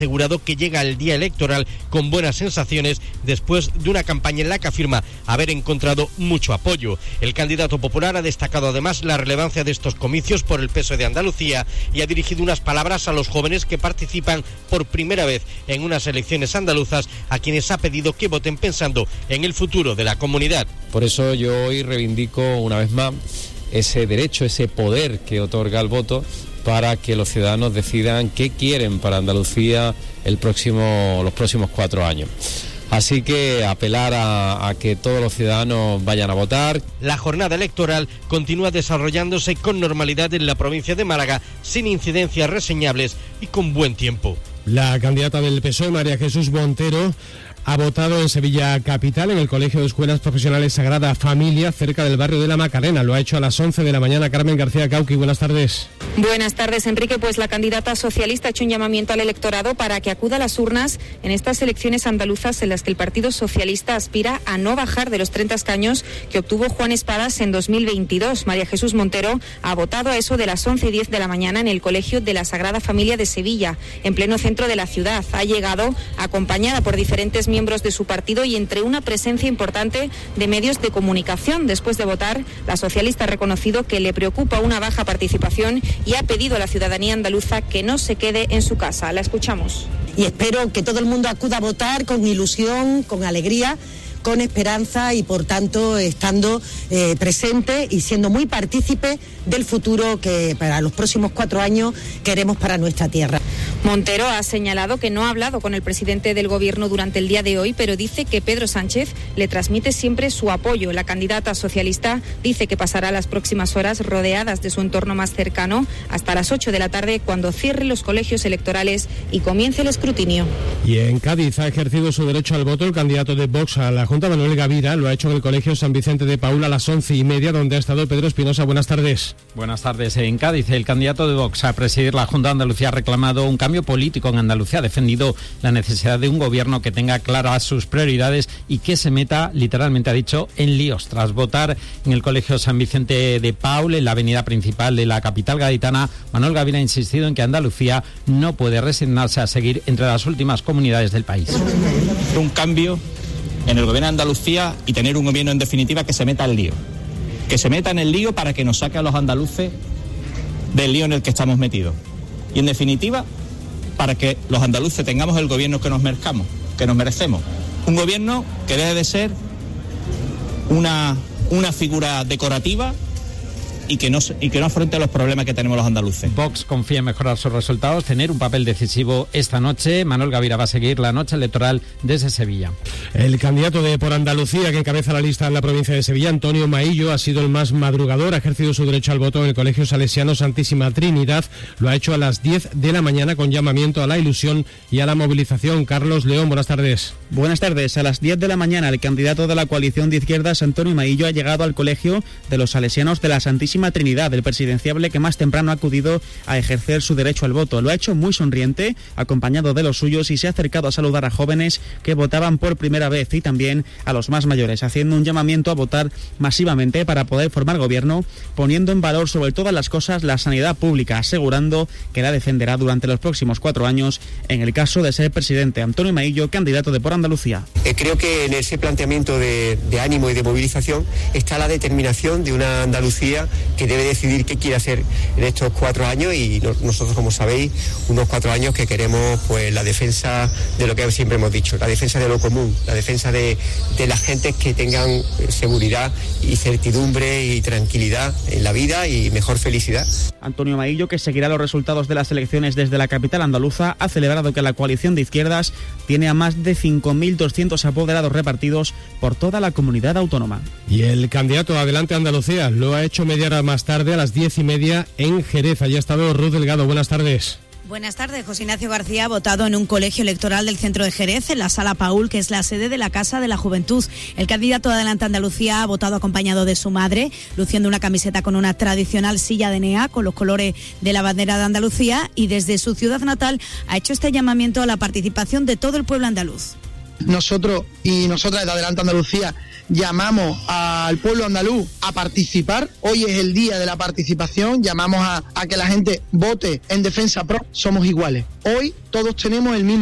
asegurado que llega el día electoral con buenas sensaciones después de una campaña en la que afirma haber encontrado mucho apoyo. El candidato popular ha destacado además la relevancia de estos comicios por el peso de Andalucía y ha dirigido unas palabras a los jóvenes que participan por primera vez en unas elecciones andaluzas, a quienes ha pedido que voten pensando en el futuro de la comunidad. Por eso yo hoy reivindico una vez más ese derecho, ese poder que otorga el voto, para que los ciudadanos decidan qué quieren para Andalucía los próximos 4 años. Así que apelar a que todos los ciudadanos vayan a votar. La jornada electoral continúa desarrollándose con normalidad en la provincia de Málaga, sin incidencias reseñables y con buen tiempo. La candidata del PSOE, María Jesús Montero, ha votado en Sevilla Capital, en el Colegio de Escuelas Profesionales Sagrada Familia, cerca del barrio de la Macarena. Lo ha hecho a las 11 de la mañana. Carmen García Cauqui, buenas tardes. Buenas tardes, Enrique. Pues la candidata socialista ha hecho un llamamiento al electorado para que acuda a las urnas en estas elecciones andaluzas, en las que el Partido Socialista aspira a no bajar de los 30 escaños que obtuvo Juan Espadas en 2022. María Jesús Montero ha votado a eso de las 11:10 de la mañana en el Colegio de la Sagrada Familia de Sevilla, en pleno centro de la ciudad. Ha llegado acompañada por diferentes miembros de su partido y entre una presencia importante de medios de comunicación. Después de votar, la socialista ha reconocido que le preocupa una baja participación y ha pedido a la ciudadanía andaluza que no se quede en su casa. La escuchamos. Y espero que todo el mundo acuda a votar con ilusión, con alegría, con esperanza y, por tanto, estando presente y siendo muy partícipe del futuro que para los próximos 4 años queremos para nuestra tierra. Montero ha señalado que no ha hablado con el presidente del Gobierno durante el día de hoy, pero dice que Pedro Sánchez le transmite siempre su apoyo. La candidata socialista dice que pasará las próximas horas rodeadas de su entorno más cercano hasta las 8 de la tarde, cuando cierre los colegios electorales y comience el escrutinio. Y en Cádiz ha ejercido su derecho al voto el candidato de Vox a la Junta, Manuel Gavira. Lo ha hecho en el Colegio San Vicente de Paúl a las 11:30, donde ha estado Pedro Espinosa. Buenas tardes. Buenas tardes. En Cádiz, el candidato de Vox a presidir la Junta de Andalucía ha reclamado un cambio político en Andalucía. Ha defendido la necesidad de un gobierno que tenga claras sus prioridades y que se meta, literalmente ha dicho, en líos. Tras votar en el Colegio San Vicente de Paúl, en la avenida principal de la capital gaditana, Manuel Gavira ha insistido en que Andalucía no puede resignarse a seguir entre las últimas comunidades del país. Un cambio en el gobierno de Andalucía y tener un gobierno, en definitiva, que se meta en lío. Que se meta en el lío para que nos saque a los andaluces del lío en el que estamos metidos. Y, en definitiva, para que los andaluces tengamos el gobierno que nos merezcamos, que nos merecemos. Un gobierno que debe de ser una figura decorativa y que no afronte los problemas que tenemos los andaluces. Vox confía en mejorar sus resultados, tener un papel decisivo esta noche. Manuel Gavira va a seguir la noche electoral desde Sevilla. El candidato de Por Andalucía, que encabeza la lista en la provincia de Sevilla, Antonio Maillo, ha sido el más madrugador. Ha ejercido su derecho al voto en el Colegio Salesiano Santísima Trinidad. Lo ha hecho a las 10 de la mañana con llamamiento a la ilusión y a la movilización. Carlos León, buenas tardes. Buenas tardes. A las 10 de la mañana, el candidato de la coalición de izquierdas, Antonio Maillo, ha llegado al Colegio de los Salesianos de la Santísima Trinidad, el presidenciable que más temprano ha acudido a ejercer su derecho al voto. Lo ha hecho muy sonriente, acompañado de los suyos, y se ha acercado a saludar a jóvenes que votaban por primera vez y también a los más mayores, haciendo un llamamiento a votar masivamente para poder formar gobierno, poniendo en valor sobre todas las cosas la sanidad pública, asegurando que la defenderá durante los próximos 4 años en el caso de ser presidente. Antonio Maillo, candidato de Por Andalucía. Creo que en ese planteamiento de ánimo y de movilización está la determinación de una Andalucía que debe decidir qué quiere hacer en estos 4 años y nosotros, como sabéis, unos 4 años que queremos pues la defensa de lo que siempre hemos dicho, la defensa de lo común, la defensa de las gentes que tengan seguridad y certidumbre y tranquilidad en la vida y mejor felicidad. Antonio Maillo, que seguirá los resultados de las elecciones desde la capital andaluza, ha celebrado que la coalición de izquierdas tiene a más de 5.200 apoderados repartidos por toda la comunidad autónoma. Y el candidato Adelante Andalucía lo ha hecho media hora más tarde, a las 10:30, en Jerez. Allí ha estado Ruth Delgado. Buenas tardes. Buenas tardes. José Ignacio García ha votado en un colegio electoral del centro de Jerez, en la Sala Paúl, que es la sede de la Casa de la Juventud. El candidato de Adelante Andalucía ha votado acompañado de su madre, luciendo una camiseta con una tradicional silla de enea con los colores de la bandera de Andalucía, y desde su ciudad natal ha hecho este llamamiento a la participación de todo el pueblo andaluz. Nosotros y nosotras de Adelante Andalucía llamamos al pueblo andaluz a participar. Hoy es el día de la participación. Llamamos a que la gente vote en Defensa Pro. Somos iguales. Hoy todos tenemos el mismo